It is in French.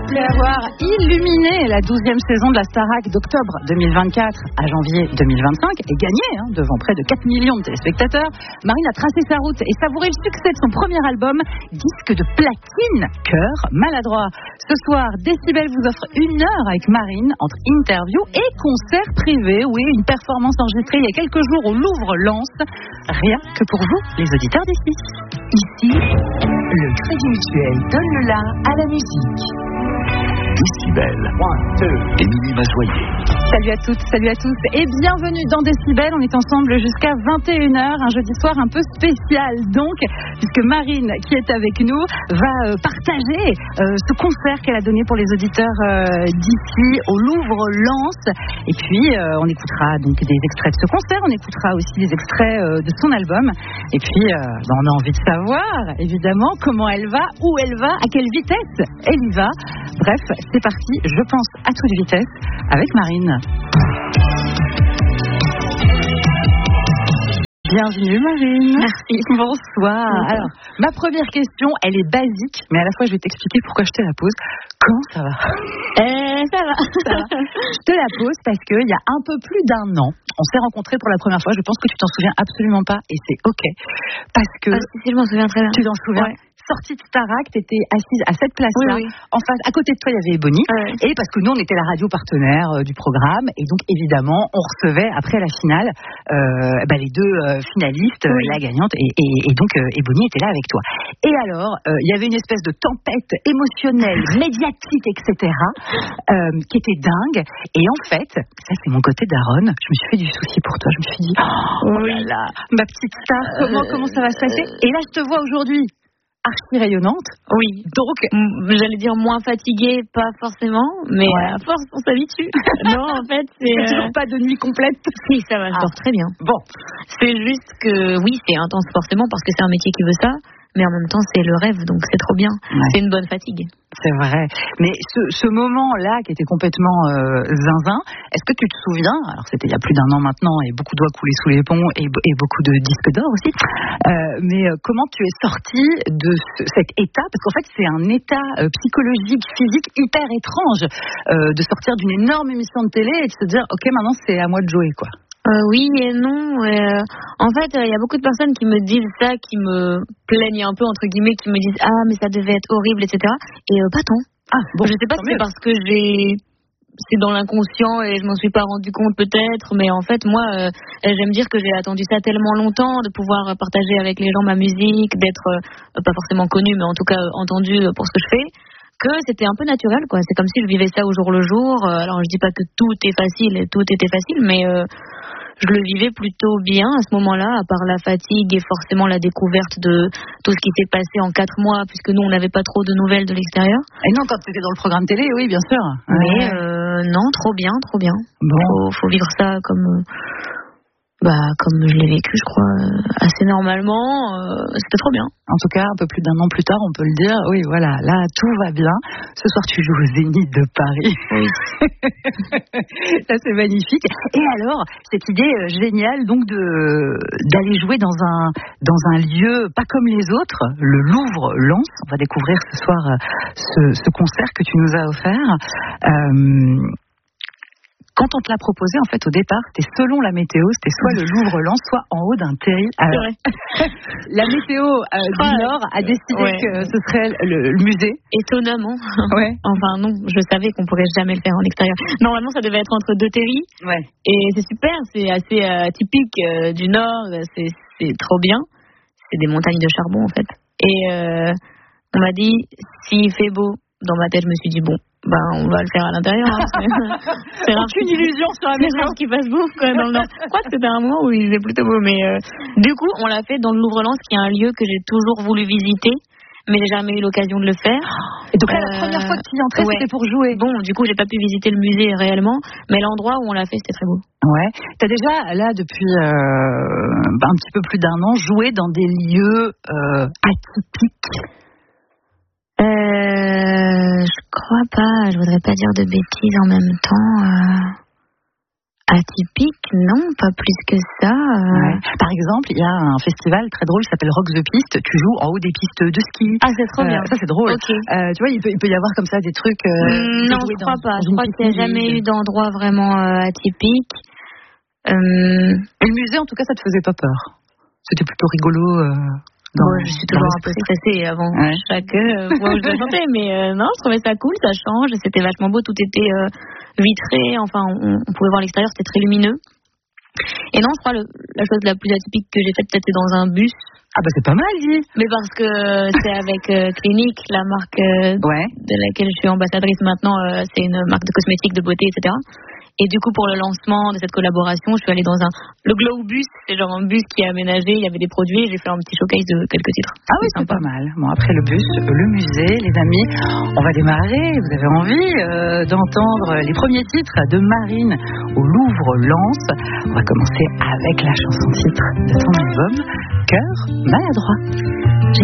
Après avoir illuminé la 12e saison de la Starac d'octobre 2024 à janvier 2025 et gagné devant près de 4 millions de téléspectateurs, Marine a tracé sa route et savouré le succès de son premier album, disque de platine, Cœur maladroit. Ce soir, Décibel vous offre 1 heure avec Marine entre interview et concert privé. Oui, une performance enregistrée il y a quelques jours au Louvre-Lens. Rien que pour vous, les auditeurs d'ici. Ici, le Crédit Mutuel donne le la à la musique. Décibel. Émilie Mazoyer. Salut à toutes, salut à tous et bienvenue dans Décibel. On est ensemble jusqu'à 21h, un jeudi soir un peu spécial donc, puisque Marine, qui est avec nous, va partager ce concert qu'elle a donné pour les auditeurs d'ici au Louvre-Lens. Et puis on écoutera donc des extraits de ce concert, on écoutera aussi des extraits de son album. Et puis on a envie de savoir évidemment comment elle va, où elle va, à quelle vitesse elle y va. Bref, c'est parti, je pense à toute vitesse avec Marine. Bienvenue Marine. Merci. Bonsoir. Alors, ma première question, elle est basique, mais à la fois je vais t'expliquer pourquoi je te la pose. Comment ça va ? Ça va. Je te la pose parce qu'il y a un peu plus d'1 an, on s'est rencontrés pour la première fois. Je pense que tu t'en souviens absolument pas et c'est ok. Parce que... si, je m'en souviens très bien. Tu t'en souviens ? Ouais. Sortie de Starac, tu étais assise à cette place-là. Oui. En face, à côté de toi, il y avait Ebony. Et parce que nous, on était la radio partenaire du programme. Et donc, évidemment, on recevait, après la finale, les deux finalistes, la gagnante. Et donc, Ebony était là avec toi. Et alors, il y avait une espèce de tempête émotionnelle, médiatique, etc., qui était dingue. Et en fait, ça, c'est mon côté daronne. Je me suis fait du souci pour toi. Je me suis dit, oh là là, ma petite star, comment ça va se passer ? Et là, je te vois aujourd'hui archi rayonnante. Oui. Donc, j'allais dire moins fatiguée, pas forcément, mais à force, on s'habitue. Non, en fait, c'est... toujours pas de nuit complète. Si, ça va, je dors très bien. Bon. C'est juste que, oui, c'est intense forcément, parce que c'est un métier qui veut ça, mais en même temps, c'est le rêve, donc c'est trop bien. Ouais. C'est une bonne fatigue. C'est vrai. Mais ce moment-là, qui était complètement zinzin, est-ce que tu te souviens, alors c'était il y a plus d'1 an maintenant, et beaucoup doigts coulés sous les ponts, et beaucoup de disques d'or aussi, mais comment tu es sortie de cet état ? Parce qu'en fait, c'est un état psychologique, physique hyper étrange, de sortir d'une énorme émission de télé et de se dire, ok, maintenant c'est à moi de jouer, quoi. Oui et non. En fait, il y a beaucoup de personnes qui me disent ça, qui me plaignent un peu, entre guillemets, qui me disent « Ah, mais ça devait être horrible, etc. » Et pas tant. Ah, bon, je sais pas si c'est parce que c'est dans l'inconscient et je m'en suis pas rendu compte peut-être, mais en fait, moi, j'aime dire que j'ai attendu ça tellement longtemps, de pouvoir partager avec les gens ma musique, d'être pas forcément connue, mais en tout cas entendue pour ce que je fais, que c'était un peu naturel, quoi. C'est comme si je vivais ça au jour le jour. Alors, je dis pas que tout est facile et tout était facile, mais je le vivais plutôt bien à ce moment-là, à part la fatigue et forcément la découverte de tout ce qui s'est passé en 4 mois, puisque nous, on n'avait pas trop de nouvelles de l'extérieur. Et non, quand tu étais dans le programme télé, oui, bien sûr. Mais non, trop bien. Bon. Faut vivre ça comme je l'ai vécu, je crois, assez normalement. C'était trop bien. En tout cas, un peu plus d'1 an plus tard, on peut le dire. Oui, voilà, là, tout va bien. Ce soir, tu joues au Zénith de Paris. Oui. Ça, c'est magnifique. Et alors, cette idée géniale, donc, d'aller jouer dans un lieu pas comme les autres, le Louvre-Lens. On va découvrir ce soir ce concert que tu nous as offert. Quand on te l'a proposé, en fait, au départ, c'était selon la météo, c'était soit le Louvre-Lens, soit en haut d'un terril. La météo du Nord a décidé que ce serait le musée. Étonnamment. Ouais. Enfin, non, je savais qu'on pourrait jamais le faire en extérieur. Normalement, ça devait être entre 2 terris. Ouais. Et c'est super, c'est assez typique du Nord, c'est trop bien. C'est des montagnes de charbon, en fait. Et on m'a dit, s'il fait beau, dans ma tête, je me suis dit, bon, on va le faire à l'intérieur. C'est rare. Aucune illusion sur la maison qu'il fasse beau dans le Nord. Je crois que c'était un mois où il faisait plutôt beau, mais du coup, on l'a fait dans le Louvre-Lens, qui est un lieu que j'ai toujours voulu visiter, mais j'ai jamais eu l'occasion de le faire. Et donc là, la première fois que tu y entrais, c'était pour jouer. Bon, du coup, j'ai pas pu visiter le musée réellement, mais l'endroit où on l'a fait, c'était très beau. Ouais. T'as déjà, là, depuis un petit peu plus d'1 an, joué dans des lieux atypiques. Je crois pas, je voudrais pas dire de bêtises en même temps. Atypique, non, pas plus que ça. Ouais. Par exemple, il y a un festival très drôle qui s'appelle Rock the Piste. Tu joues en haut des pistes de ski. Ah, c'est trop bien. Ça, c'est drôle. Okay. Tu vois, il peut y avoir comme ça des trucs. Non, je crois pas. Je crois qu'il n'y a jamais eu d'endroit vraiment atypique. Et le musée, en tout cas, ça te faisait pas peur? C'était plutôt rigolo. Je suis toujours un peu stressée avant chaque fois où je dois chanter, mais non, je trouvais ça cool, ça change, c'était vachement beau, tout était vitré, enfin on pouvait voir l'extérieur, c'était très lumineux. Et non, je crois la chose la plus atypique que j'ai faite, peut-être c'est dans un bus. Ah bah c'est pas mal dit. Mais parce que c'est avec Clinique, la marque de laquelle je suis ambassadrice maintenant, c'est une marque de cosmétiques, de beauté, etc. Et du coup, pour le lancement de cette collaboration, je suis allée dans le Glow Bus, c'est genre un bus qui est aménagé, il y avait des produits, et j'ai fait un petit showcase de quelques titres. Ah oui, c'est pas mal. Bon, après le bus, le musée, les amis, on va démarrer. Vous avez envie d'entendre les premiers titres de Marine au Louvre-Lens. On va commencer avec la chanson titre de ton album, Cœur maladroit.